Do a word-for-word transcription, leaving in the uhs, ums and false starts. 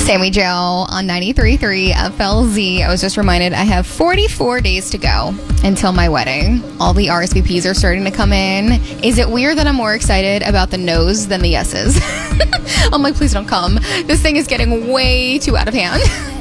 Sammy Joe on ninety-three point three F L Z. I was just reminded I have forty-four days to go until my wedding. All the R S V Ps are starting to come in. Is it weird that I'm more excited about the no's than the yeses? I'm like, please don't come. This thing is getting way too out of hand.